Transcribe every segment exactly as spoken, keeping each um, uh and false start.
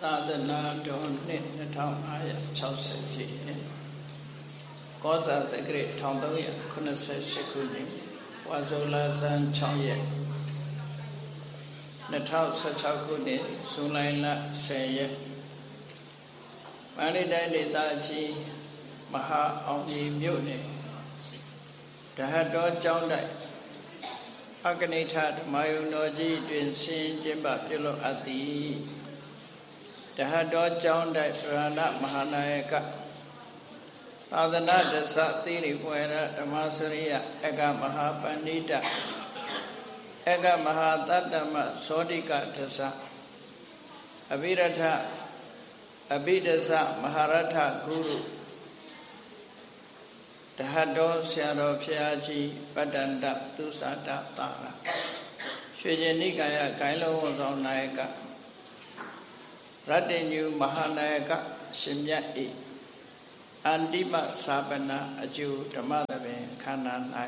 သာသနာတော်နှစ်နှစ်ထောင်၅ရာ၆၀ပြည့်ကောဇာတက္ကရာ၁၃၇၈ခုနှစ်ဝါဆိုလဆန်း၆ရက်၂၀၁၆ခုနှစ်ဇူလိုင်လ၁၀ရက်မန္တလေးတိုင်းဒေသကြီးမဟာအောင်ကြီးမြို့နယ်တဟတ်တော်ကျောင်းတိုက်အကနိဋ္ဌဓမ္မယုံတော်ကြီးတွင်ဆင်းကျင်းပပြုလုပ်အပ်သည်တဟတ်တော်ကျောင်းတိုက်ဗရဏမဟာနာယကသာသနာတသသီရိဝေရဓမ္မစရိယအကမဟာပဏိတအကမဟာတတ္တမသောတိကတသအဘိရထအဘိဒသမဟာရထဂုရုတဟတ်တော်ဆရာတော်ဖျားကြီးပတ္တန္တသုစာတသာရရွှေကျင်နိကာယဂိုင်းလုံးဝန်ဆောင်နာယကရတ္တညုမဟာနာယကရှင်မြတ်ဤအန္တိမသာပနာအကျိုးဓမ္မသဘင်ခန္ဓာ၌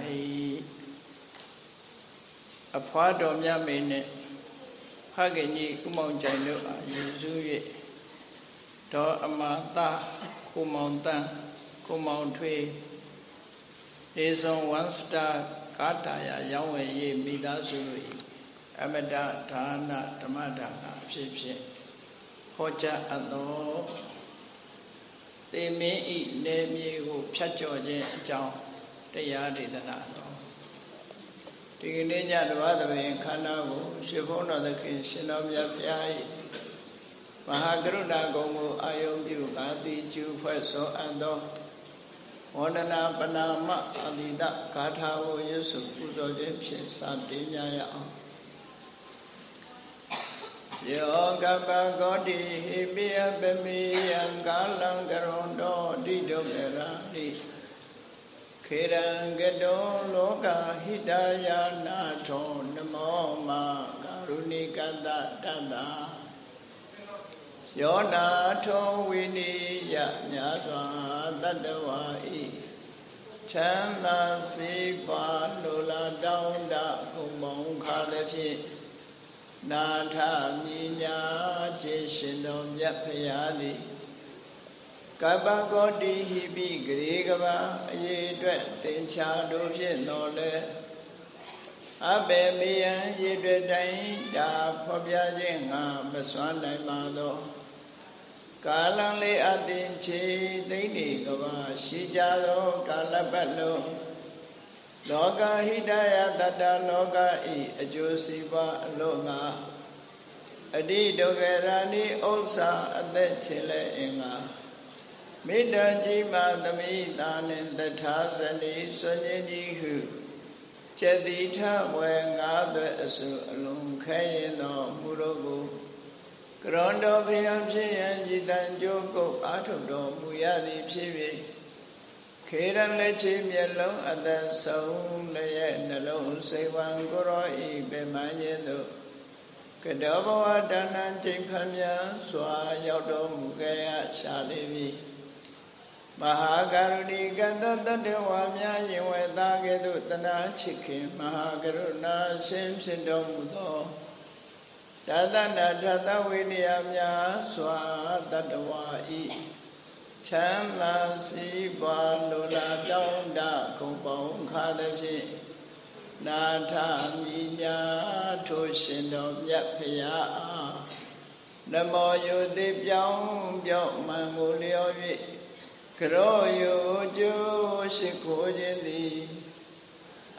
အဖွားတော်မြတ်မေနှင့်ဖခင်ကြီးဥမောင်ကြိုင်တို့အားရည်စူး၍တော်အမသာကိုမောင်တန်းကိုမောင်ထွေးဒေဇွန်one star ကာတာယာရောင်းဝယ်ရေးမိသားစုတို့အမတဒါနဓမ္မဒါနအဖြစ်ဖြင့်ဟောကြားအပ်သောသေမင်းဤနေမြေကိုဖြတ်ကျော်ခြင်းအကြောင်းတရားဒေသနာတော်ဒီကနေ့ညတဘာသဘင်ခန္ဓာကိုရှင်ဘုန်းတော်သခင်ရှင်တော်မြတ်ဘုရား၏မဟာကရုဏာကုံကိုအာယုံပြုကာတိကျူဖွဲ့သောအပ်သောဝန္ဒနာပနာမအတိတဂါထာကိုရွတ်ဆိုပူဇော်ခြင်းဖြင့်စတင်ကြရအောင်ယောကပဂောတိဟိပိယပမေယံကာလံကရွန်တောတိဒုက္ခရာတိခေရံကတောလောကဟိတယာနာထောနမောမကာရုဏိကတတတ္တယောနာထောဝိနိယမြတ်စွာတတ္တဝါဤချမ်းသာစေပါလိုလားတောင်းတခုံမောင်ခါသည်ဖြင့်နာထမြညာခြင်းရှင်တော်မြတ်ဖရာသည်ကပ္ပဂောတိဟိပိဂရေကဘာအရေးအတွက်တင်ချာတို့ဖြင့်တော်လဲအဘေမေယံရေအတွက်တိုင်းဒါဖော်ပြခြင်းငါမစွမ်းနိုင်ပါသောကာလံလေးအတင်ချေသိမ့်နေကဘာရှိကြသောကာလပတ်လုံးလောကဟိတယတတ္တလောကဤအကျိုးစီးပွားအလို့ငါအတိဒုက္ခရာနိဥစ္စာအသက်ချေလဲအင်္ဂါမေတ္တာကြီးမှသမိတာနှင့်တထာဇနီဆွညင်းကြီးဟုကျက်တိထဝေငါးသွဲအစုအလုံးခဲရင်သောမူတို့ကိုကရွန်တော်ဖျံဖြစ်ရန်ဤတန်ကြိုးကုတ်အာထုတော်မူရသည်ဖြစ်၍ခေရန်လက်ချေမျက်လုံးအသက်ဆုံးလည်းရဲ့နှလုံးစိတ်ဝံကိုရောဤပေမှန်ခြင်းသို့ကတောဘဝတဏ္ဏချိန်ခမ်းများစွာရောက်တော်မူခဲ့ရရှာလိမ့်မည်မဟာကရုဏီကတ္တတတဝါများယင်ဝေသားကဲ့သို့တနာချစ်ခင်မဟာကရုဏာရှင်ဖြစ်တော်မူသောတသနာထသဝိနည်းများစွာတတဝါဤချမ်းသာစီးပွားလိုလားတောင်းတခုံပေါင်းခါသည်ဖြင့်နာထမြညာထိုရှင်တော်မြတ်ဖရာအားနမောယုတိပြောင်းပြောင်းမှန်ကိုလျော်၍ကရောယုကျိုးရှိခိုးခြင်းသည်